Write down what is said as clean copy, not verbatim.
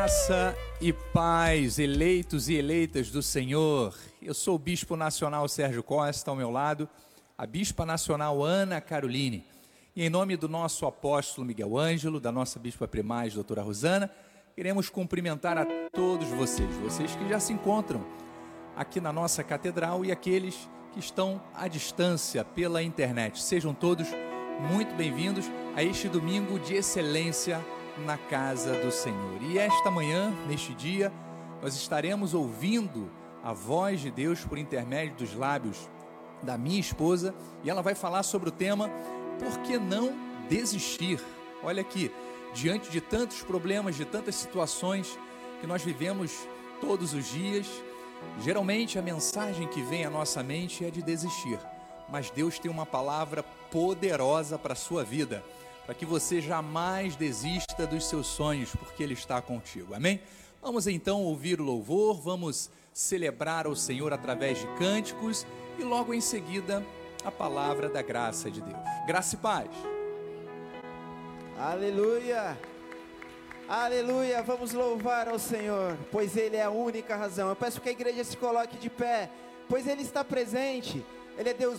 Graça e paz, eleitos e eleitas do Senhor. Eu sou o Bispo Nacional Sérgio Costa, ao meu lado, a Bispa Nacional Ana Caroline. E em nome do nosso apóstolo Miguel Ângelo, da nossa Bispa Primaz, doutora Rosana, queremos cumprimentar a todos vocês que já se encontram aqui na nossa catedral e aqueles que estão à distância pela internet. Sejam todos muito bem-vindos a este domingo de excelência na casa do Senhor. E esta manhã, neste dia, nós estaremos ouvindo a voz de Deus por intermédio dos lábios da minha esposa, e ela vai falar sobre o tema Por que não desistir? Olha aqui, diante de tantos problemas, de tantas situações que nós vivemos todos os dias, geralmente a mensagem que vem à nossa mente é de desistir, mas Deus tem uma palavra poderosa para a sua vida, para que você jamais desista dos seus sonhos, porque Ele está contigo, amém? Vamos então ouvir o louvor, vamos celebrar o Senhor através de cânticos e logo em seguida a palavra da graça de Deus. Graça e paz. Aleluia, aleluia, vamos louvar ao Senhor, pois Ele é a única razão. Eu peço que a igreja se coloque de pé, pois Ele está presente. Ele é Deus